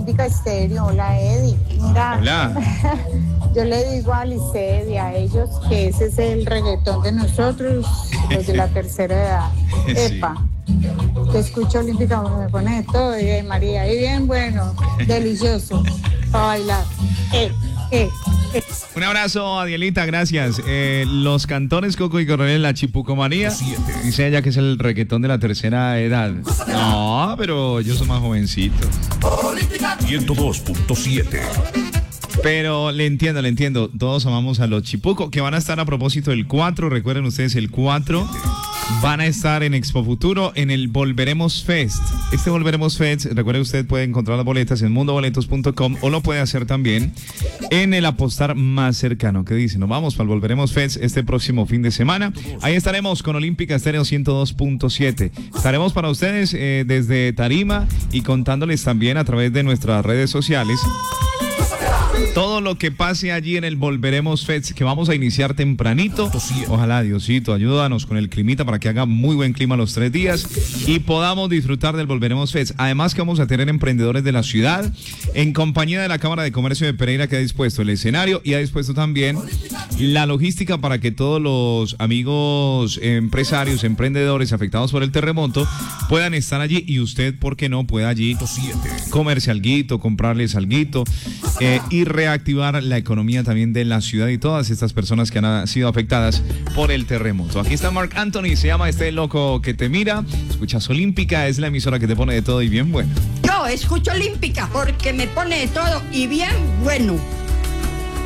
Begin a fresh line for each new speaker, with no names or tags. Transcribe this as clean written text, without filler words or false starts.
Olímpica Estéreo, hola Eddie. Mira,
Hola.
yo le digo a Liced y a ellos que ese es el reggaetón de nosotros, los de la tercera edad.
Sí.
Epa, te escucho Olímpica, me pone todo, y María, y bien bueno, delicioso, para bailar. Eh.
Un abrazo, Adielita, gracias. Los cantones Coco y Coronel, la chipucomanía. Dice ella que es el reggaetón de la tercera edad. No, pero yo soy más jovencito.
102.7.
Pero le entiendo. Todos amamos a los chipuco, que van a estar a propósito del 4. Recuerden ustedes, el 4 van a estar en Expo Futuro en el Volveremos Fest. Este Volveremos Fest, recuerde, usted puede encontrar las boletas en mundoboletos.com o lo puede hacer también en el apostar más cercano. ¿Qué dicen? Nos vamos para el Volveremos Fest este próximo fin de semana. Ahí estaremos con Olímpica Estéreo 102.7. Estaremos para ustedes desde Tarima y contándoles también a través de nuestras redes sociales todo lo que pase allí en el Volveremos Fest, que vamos a iniciar tempranito. Ojalá, Diosito, ayúdanos con el climita para que haga muy buen clima los 3 días y podamos disfrutar del Volveremos Fest. Además que vamos a tener emprendedores de la ciudad en compañía de la Cámara de Comercio de Pereira, que ha dispuesto el escenario y ha dispuesto también la logística para que todos los amigos empresarios, emprendedores afectados por el terremoto puedan estar allí y usted, ¿por qué no?, pueda allí comerse alguito, comprarles alguito y reactivar la economía también de la ciudad y todas estas personas que han sido afectadas por el terremoto. Aquí está Marc Anthony, se llama Este Loco que Te Mira. Escuchas Olímpica, es la emisora que te pone de todo y bien bueno.
Yo escucho Olímpica porque me pone de todo y bien bueno.